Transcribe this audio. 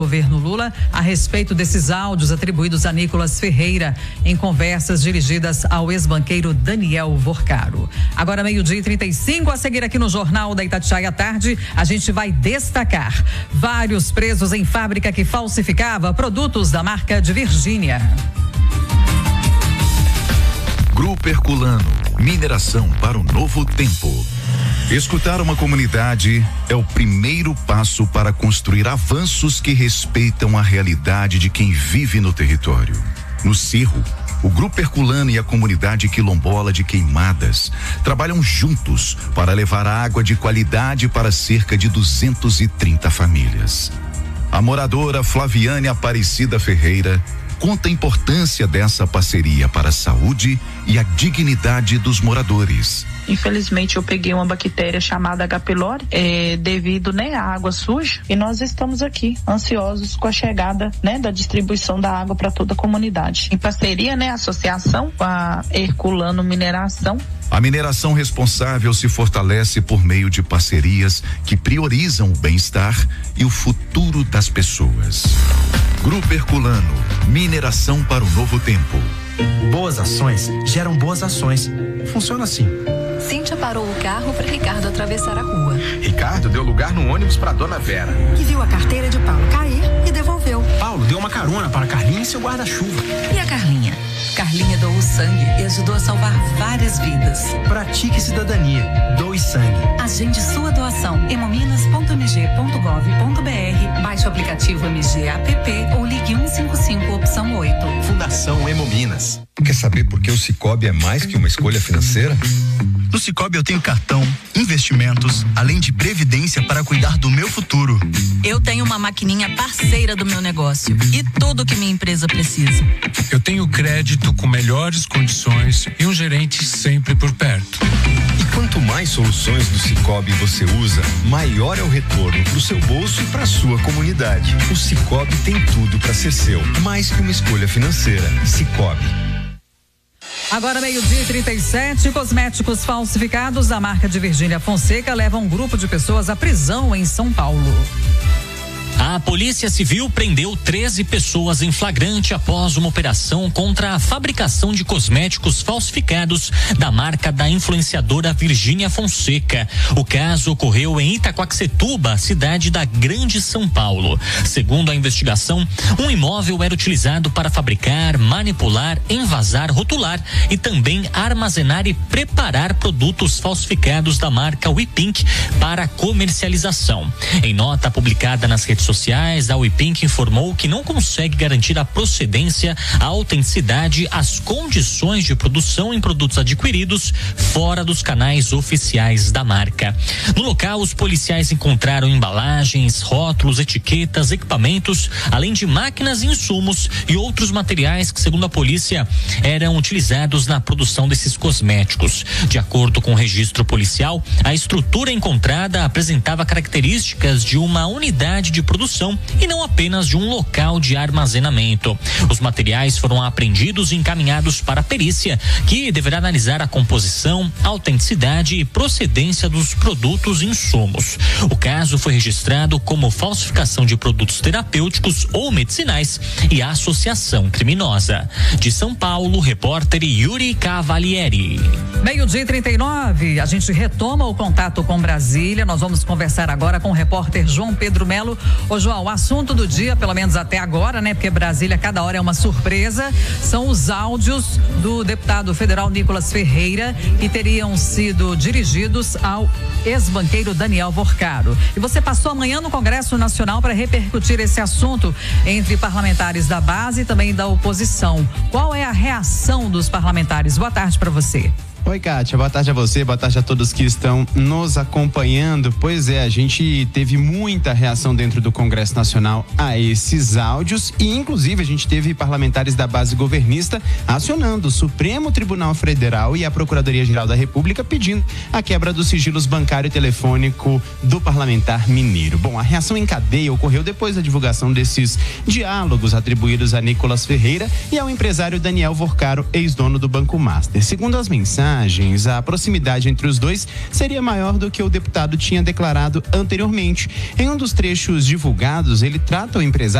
Governo Lula a respeito desses áudios atribuídos a Nicolas Ferreira em conversas dirigidas ao ex-banqueiro Daniel Vorcaro. Agora 12:35, a seguir aqui no Jornal da Itatiaia à tarde, a gente vai destacar vários presos em fábrica que falsificava produtos da marca de Virgínia. Grupo Herculano, mineração para um novo tempo. Escutar uma comunidade é o primeiro passo para construir avanços que respeitam a realidade de quem vive no território. No Cerro, o Grupo Herculano e a comunidade quilombola de Queimadas trabalham juntos para levar água de qualidade para cerca de 230 famílias. A moradora Flaviane Aparecida Ferreira conta a importância dessa parceria para a saúde e a dignidade dos moradores. Infelizmente eu peguei uma bactéria chamada H. pylori devido à água suja, e nós estamos aqui ansiosos com a chegada da distribuição da água para toda a comunidade. Em parceria, a associação com a Herculano Mineração. A mineração responsável se fortalece por meio de parcerias que priorizam o bem-estar e o futuro das pessoas. Grupo Herculano, mineração para um novo tempo. Boas ações geram boas ações. Funciona assim. Cíntia parou o carro para Ricardo atravessar a rua. Ricardo deu lugar no ônibus para Dona Vera, que viu a carteira de Paulo cair e devolveu. Paulo deu uma carona para Carlinha e seu guarda-chuva. E a Carlinha? Carlinha doou sangue e ajudou a salvar várias vidas. Pratique cidadania. Doe sangue. Agende sua doação. hemominas.mg.gov.br. Baixe o aplicativo MG App ou ligue 155 opção 8. Fundação Hemominas. Quer saber por que o Sicoob é mais que uma escolha financeira? No Sicoob eu tenho cartão, investimentos, além de previdência para cuidar do meu futuro. Eu tenho uma maquininha parceira do meu negócio e tudo que minha empresa precisa. Eu tenho crédito com melhores condições e um gerente sempre por perto. E quanto mais soluções do Sicoob você usa, maior é o retorno para o seu bolso e para a sua comunidade. O Sicoob tem tudo para ser seu, mais que uma escolha financeira. Sicoob. Agora 12:37, cosméticos falsificados da marca de Virgínia Fonseca levam um grupo de pessoas à prisão em São Paulo. A Polícia Civil prendeu 13 pessoas em flagrante após uma operação contra a fabricação de cosméticos falsificados da marca da influenciadora Virgínia Fonseca. O caso ocorreu em Itaquaquecetuba, cidade da Grande São Paulo. Segundo a investigação, um imóvel era utilizado para fabricar, manipular, envasar, rotular e também armazenar e preparar produtos falsificados da marca WePink para comercialização. Em nota publicada nas redes sociais, a WePink informou que não consegue garantir a procedência, a autenticidade, as condições de produção em produtos adquiridos fora dos canais oficiais da marca. No local, os policiais encontraram embalagens, rótulos, etiquetas, equipamentos, além de máquinas e insumos e outros materiais que, segundo a polícia, eram utilizados na produção desses cosméticos. De acordo com o registro policial, a estrutura encontrada apresentava características de uma unidade de produção e não apenas de um local de armazenamento. Os materiais foram apreendidos e encaminhados para a perícia, que deverá analisar a composição, autenticidade e procedência dos produtos e insumos. O caso foi registrado como falsificação de produtos terapêuticos ou medicinais e associação criminosa. De São Paulo, repórter Yuri Cavalieri. 12:39, a gente retoma o contato com Brasília. Nós vamos conversar agora com o repórter João Pedro Melo. Ô João, o assunto do dia, pelo menos até agora, porque Brasília cada hora é uma surpresa, são os áudios do deputado federal Nicolas Ferreira que teriam sido dirigidos ao ex-banqueiro Daniel Vorcaro. E você passou amanhã no Congresso Nacional para repercutir esse assunto entre parlamentares da base e também da oposição. Qual é a reação dos parlamentares? Boa tarde para você. Oi, Kátia, boa tarde a você, boa tarde a todos que estão nos acompanhando. Pois é, a gente teve muita reação dentro do Congresso Nacional a esses áudios e, inclusive, a gente teve parlamentares da base governista acionando o Supremo Tribunal Federal e a Procuradoria-Geral da República pedindo a quebra dos sigilos bancário e telefônico do parlamentar mineiro. Bom, a reação em cadeia ocorreu depois da divulgação desses diálogos atribuídos a Nicolas Ferreira e ao empresário Daniel Vorcaro, ex-dono do Banco Master. Segundo as mensagens, imagens, a proximidade entre os dois seria maior do que o deputado tinha declarado anteriormente. Em um dos trechos divulgados, ele trata o empresário